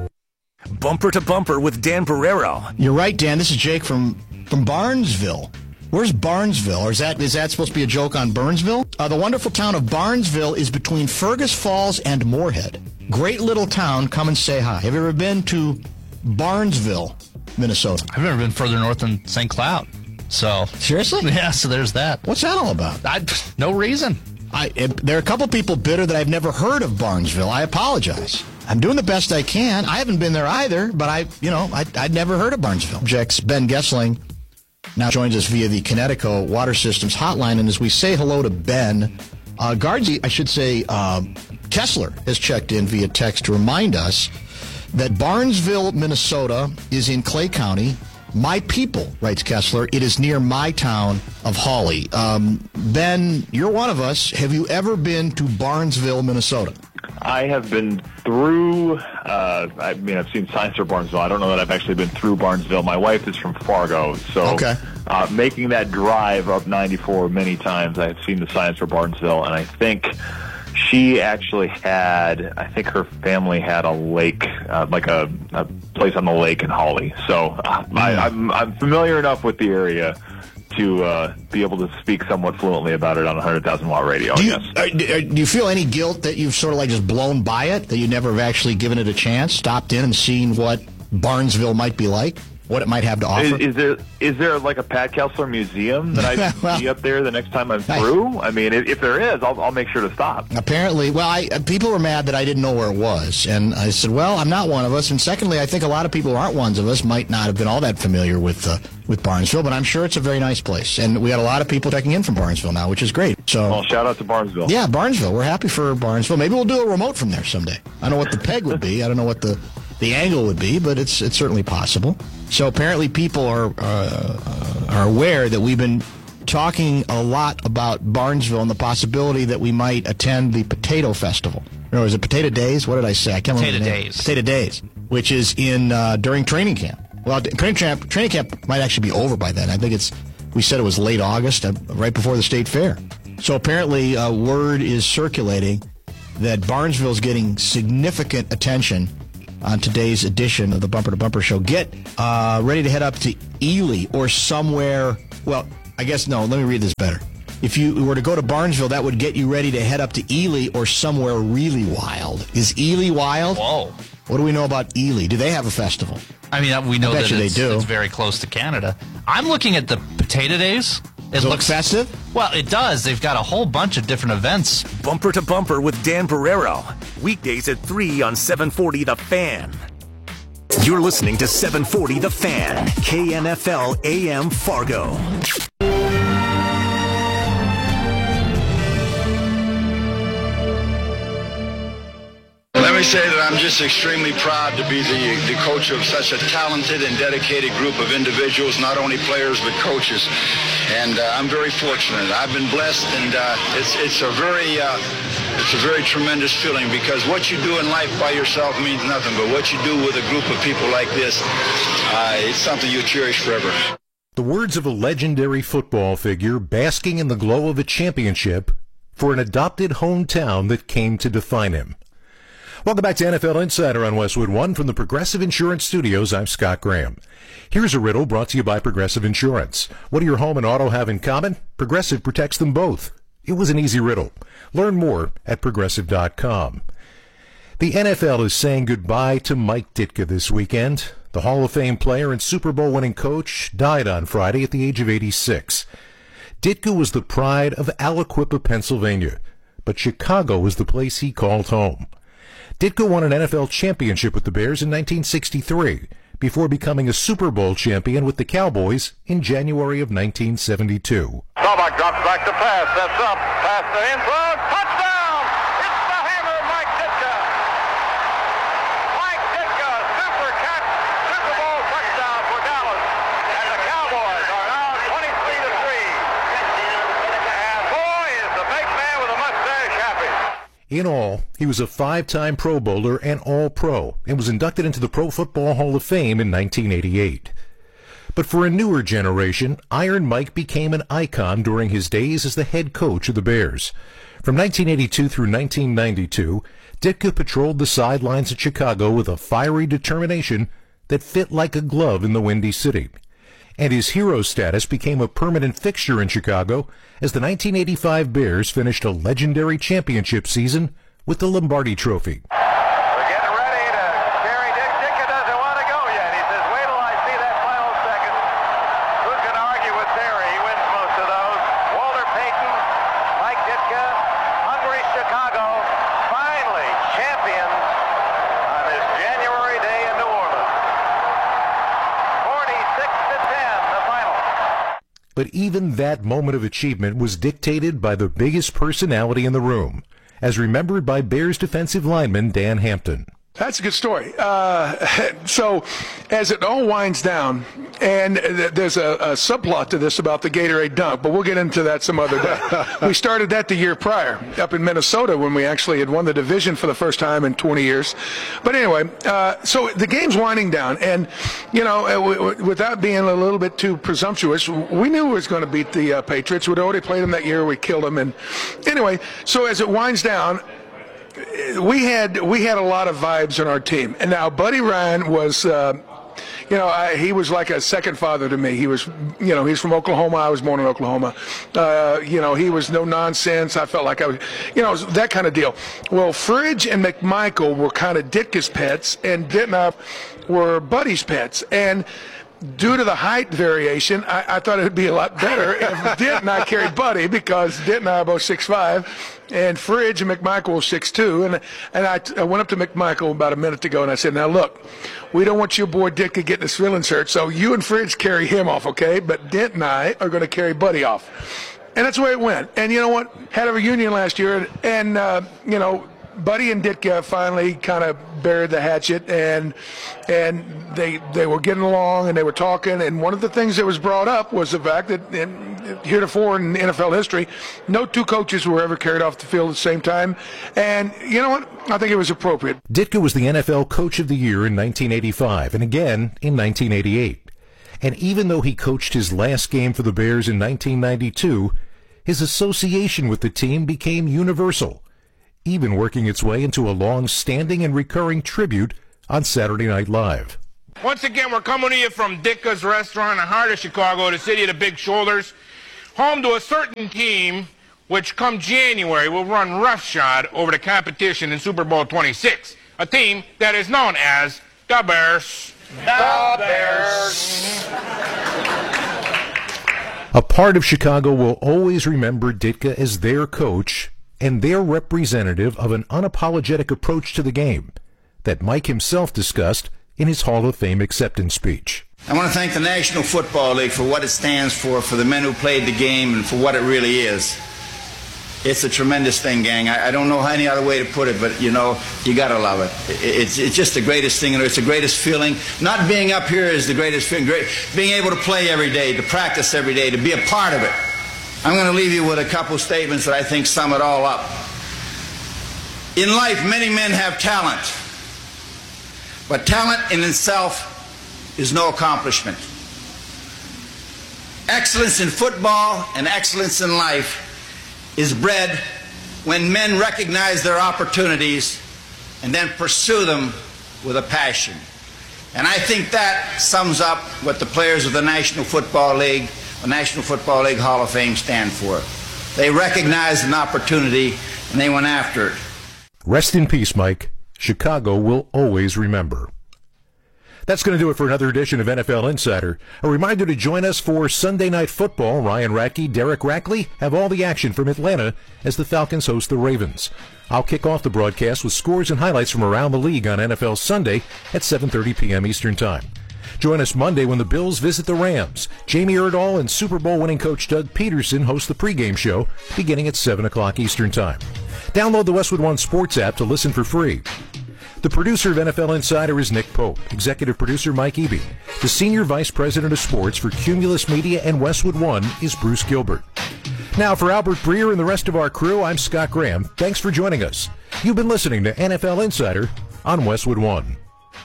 Bumper to Bumper with Dan Barrero. You're right, Dan. This is Jake from, from Barnesville. Where's Barnesville? Or is that is that supposed to be a joke on Burnsville? Uh, the wonderful town of Barnesville is between Fergus Falls and Moorhead. Great little town. Come and say hi. Have you ever been to Barnesville, Minnesota? I've never been further north than Saint Cloud. So seriously? Yeah, so there's that. What's that all about? I, no reason. I, it, there are a couple people bitter that I've never heard of Barnesville. I apologize. I'm doing the best I can. I haven't been there either, but I, you know, I, I'd never heard of Barnesville. Jack's Ben Gessling now joins us via the Connecticut Water Systems hotline, and as we say hello to Ben, uh, Guardsy, I should say, uh, Kessler has checked in via text to remind us that Barnesville, Minnesota, is in Clay County. My people, writes Kessler, it is near my town of Hawley. Um, Ben, you're one of us. Have you ever been to Barnesville, Minnesota? I have been through, uh, I mean, I've seen signs for Barnesville. I don't know that I've actually been through Barnesville. My wife is from Fargo, so okay. uh, making that drive up ninety-four many times, I've seen the signs for Barnesville, and I think she actually had, I think her family had a lake, uh, like a, a place on the lake in Hawley. So uh, mm. I, I'm, I'm familiar enough with the area to uh, be able to speak somewhat fluently about it on one hundred thousand watt radio, do you, I guess. uh, do you feel any guilt that you've sort of like just what it might have to offer. Is, is there is there like a Pat Kessler museum that I can well, see up there the next time I'm through? I, I mean, if, if there is, I'll, I'll make sure to stop. Apparently, well, I, people were mad that I didn't know where it was, and I said, well, I'm not one of us. And secondly, I think a lot of people who aren't ones of us might not have been all that familiar with uh, with Barnesville, but I'm sure it's a very nice place. And we got a lot of people checking in from Barnesville now, which is great. So, well, shout out to Barnesville. Yeah, Barnesville. We're happy for Barnesville. Maybe we'll do a remote from there someday. I don't know what the peg would be. I don't know what the the angle would be, but it's it's certainly possible. So apparently people are uh, are aware that we've been talking a lot about Barnesville and the possibility that we might attend the Potato Festival. Or is it Potato Days? What did I say? I can't Potato remember the name. Days. Potato Days, which is in uh, during training camp. Well, training camp training camp might actually be over by then. I think it's we said it was late August, uh, right before the state fair. So apparently, uh, word is circulating that Barnesville is getting significant attention on today's edition of the Bumper to Bumper Show. Get uh, ready to head up to Ely or somewhere. Well, I guess no. Let me read this better. If you were to go to Barnesville, that would get you ready to head up to Ely or somewhere really wild. Is Ely wild? Whoa. What do we know about Ely? Do they have a festival? I mean, we know I bet that you it's, they do. it's very close to Canada. I'm looking at the Potato Days. It Does it looks look festive? Well, it does. They've got a whole bunch of different events. Bumper to Bumper with Dan Barrero. Weekdays at three on seven forty The Fan. You're listening to seven forty The Fan, K N F L A M Fargo. Let me say that I'm just extremely proud to be the, the coach of such a talented and dedicated group of individuals, not only players but coaches. And uh, I'm very fortunate. I've been blessed, and uh, it's it's a very uh, it's a very tremendous feeling, because what you do in life by yourself means nothing, but what you do with a group of people like this, uh, it's something you cherish forever. The words of a legendary football figure basking in the glow of a championship for an adopted hometown that came to define him. Welcome back to N F L Insider on Westwood One from the Progressive Insurance Studios. I'm Scott Graham. Here's a riddle brought to you by Progressive Insurance. What do your home and auto have in common? Progressive protects them both. It was an easy riddle. Learn more at progressive dot com. The N F L is saying goodbye to Mike Ditka this weekend. The Hall of Fame player and Super Bowl winning coach died on Friday at the age of eighty-six. Ditka was the pride of Aliquippa, Pennsylvania, but Chicago was the place he called home. Ditka won an N F L championship with the Bears in nineteen sixty-three before becoming a Super Bowl champion with the Cowboys in January of nineteen seventy-two. Staubach drops back to pass, sets up, pass to the end zone, touchdown! It's the hammer, Mike Ditka! Mike Ditka, super catch, Super Bowl touchdown for Dallas, and the Cowboys are now twenty-three to three. And boy, is the big man with a mustache happy. In all, he was a five-time Pro Bowler and All-Pro, and was inducted into the Pro Football Hall of Fame in nineteen eighty-eight. But for a newer generation, Iron Mike became an icon during his days as the head coach of the Bears. From nineteen eighty-two through nineteen ninety-two, Ditka patrolled the sidelines at Chicago with a fiery determination that fit like a glove in the Windy City. And his hero status became a permanent fixture in Chicago as the nineteen eighty-five Bears finished a legendary championship season with the Lombardi Trophy. We're getting ready to carry Dick. Ditka doesn't want to go yet. He says, wait till I see that final second. Who's going to argue with Terry? He wins most of those. Walter Payton, Mike Ditka, hungry Chicago, finally champions on this January day in New Orleans. forty-six to ten, the final. But even that moment of achievement was dictated by the biggest personality in the room, as remembered by Bears defensive lineman Dan Hampton. That's a good story. Uh, so as it all winds down, and th- there's a, a subplot to this about the Gatorade dunk, but we'll get into that some other day. We started that the year prior up in Minnesota when we actually had won the division for the first time in twenty years. But anyway, uh, so the game's winding down, and, you know, w- w- without being a little bit too presumptuous, we knew we was going to beat the uh, Patriots. We'd already played them that year. We killed them. And anyway, so as it winds down, we had we had a lot of vibes in our team. And now Buddy Ryan was, uh, you know, I, he was like a second father to me. He was, you know, he's from Oklahoma. I was born in Oklahoma. Uh, you know, he was no nonsense. I felt like I was, you know, that kind of deal. Well, Fridge and McMichael were kind of Ditka's pets, and Ditka were Buddy's pets. And due to the height variation, I, I thought it would be a lot better if Dent and I carried Buddy, because Dent and I are both six five, and Fridge and McMichael was six two. And, and I, I went up to McMichael about a minute ago, and I said, now look, we don't want your boy Ditka getting his feelings hurt, so you and Fridge carry him off, okay? But Dent and I are going to carry Buddy off. And that's the way it went. And you know what? Had a reunion last year, and, uh, you know, Buddy and Ditka finally kind of buried the hatchet, and and they they were getting along, and they were talking. And one of the things that was brought up was the fact that in, heretofore in N F L history, no two coaches were ever carried off the field at the same time. And you know what? I think it was appropriate. Ditka was the N F L Coach of the Year in nineteen eighty-five and again in nineteen eighty-eight. And even though he coached his last game for the Bears in nineteen ninety-two, his association with the team became universal, even working its way into a long-standing and recurring tribute on Saturday Night Live. Once again, we're coming to you from Ditka's Restaurant in the heart of Chicago, the city of the big shoulders, home to a certain team which come January will run roughshod over the competition in Super Bowl twenty-six, a team that is known as the Bears. The Bears. A part of Chicago will always remember Ditka as their coach and their representative of an unapologetic approach to the game that Mike himself discussed in his Hall of Fame acceptance speech. I want to thank the National Football League for what it stands for, for the men who played the game, and for what it really is. It's a tremendous thing, gang. I, I don't know any other way to put it, but, you know, you got to love it. It's, it's just the greatest thing, and it's the greatest feeling. Not being up here is the greatest feeling. Great, being able to play every day, to practice every day, to be a part of it. I'm going to leave you with a couple statements that I think sum it all up. In life, many men have talent, but talent in itself is no accomplishment. Excellence in football and excellence in life is bred when men recognize their opportunities and then pursue them with a passion. And I think that sums up what the players of the National Football League, the National Football League Hall of Fame stand for. They recognized an opportunity and they went after it. Rest in peace, Mike. Chicago will always remember. That's going to do it for another edition of N F L Insider. A reminder to join us for Sunday Night Football. Ryan Radke, Derek Rackley have all the action from Atlanta as the Falcons host the Ravens. I'll kick off the broadcast with scores and highlights from around the league on N F L Sunday at seven thirty p.m. Eastern Time. Join us Monday when the Bills visit the Rams. Jamie Erdahl and Super Bowl winning coach Doug Peterson host the pregame show beginning at seven o'clock Eastern Time. Download the Westwood One Sports app to listen for free. The producer of N F L Insider is Nick Pope. Executive producer Mike Eby. The senior vice president of sports for Cumulus Media and Westwood One is Bruce Gilbert. Now for Albert Breer and the rest of our crew, I'm Scott Graham. Thanks for joining us. You've been listening to N F L Insider on Westwood One.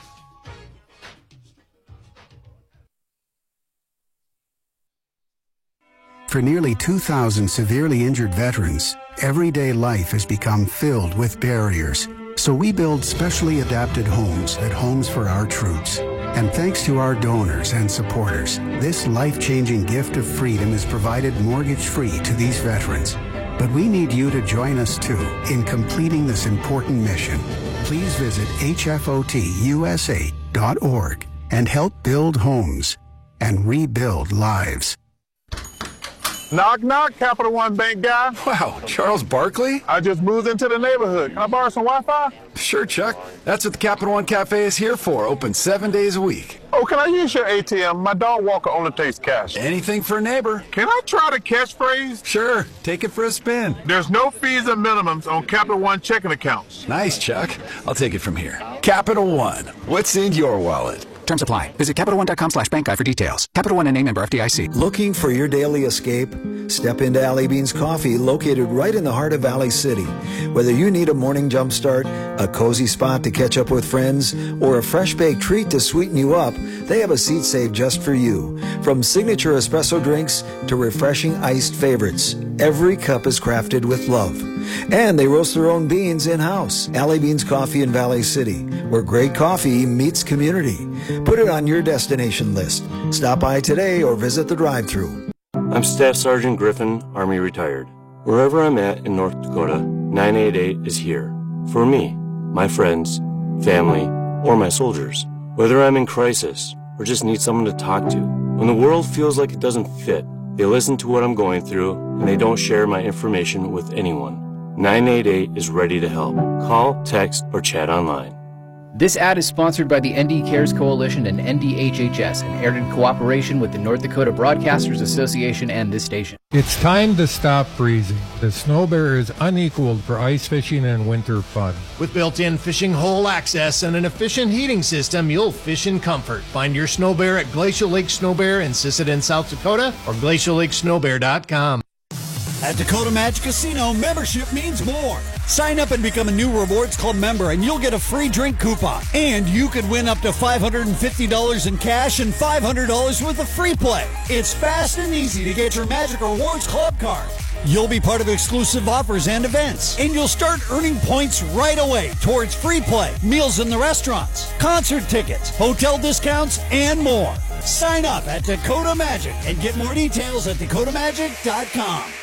For nearly two thousand severely injured veterans, everyday life has become filled with barriers. So we build specially adapted homes at Homes for Our Troops. And thanks to our donors and supporters, this life-changing gift of freedom is provided mortgage-free to these veterans. But we need you to join us, too, in completing this important mission. Please visit H F O T U S A dot org and help build homes and rebuild lives. Knock, knock, Capital One Bank guy. Wow, Charles Barkley? I just moved into the neighborhood. Can I borrow some Wi-Fi? Sure, Chuck. That's what the Capital One Cafe is here for, open seven days a week. Oh, can I use your A T M? My dog walker only takes cash. Anything for a neighbor. Can I try the catchphrase? Sure, take it for a spin. There's no fees and minimums on Capital One checking accounts. Nice, Chuck. I'll take it from here. Capital One, what's in your wallet? Terms apply. Visit Capital One dot com slash bank guide for details. Capital One and A member F D I C. Looking for your daily escape? Step into Alley Beans Coffee, located right in the heart of Valley City. Whether you need a morning jump start, a cozy spot to catch up with friends, or a fresh baked treat to sweeten you up, they have a seat saved just for you. From signature espresso drinks to refreshing iced favorites, every cup is crafted with love. And they roast their own beans in-house. Alley Beans Coffee in Valley City, where great coffee meets community. Put it on your destination list. Stop by today or visit the drive-thru. I'm Staff Sergeant Griffin, Army retired. Wherever I'm at in North Dakota, nine eight eight is here. For me, my friends, family, or my soldiers. Whether I'm in crisis or just need someone to talk to. When the world feels like it doesn't fit, they listen to what I'm going through, and they don't share my information with anyone. nine eight eight is ready to help. Call, text, or chat online. This ad is sponsored by the N D Cares Coalition and N D H H S and aired in cooperation with the North Dakota Broadcasters Association and this station. It's time to stop freezing. The Snow Bear is unequaled for ice fishing and winter fun. With built-in fishing hole access and an efficient heating system, you'll fish in comfort. Find your Snow Bear at Glacial Lake Snow Bear in Sisseton, South Dakota, or glacial lake snow bear dot com. At Dakota Magic Casino, membership means more. Sign up and become a new Rewards Club member, and you'll get a free drink coupon. And you could win up to five hundred fifty dollars in cash and five hundred dollars worth of free play. It's fast and easy to get your Magic Rewards Club card. You'll be part of exclusive offers and events, and you'll start earning points right away towards free play, meals in the restaurants, concert tickets, hotel discounts, and more. Sign up at Dakota Magic and get more details at dakota magic dot com.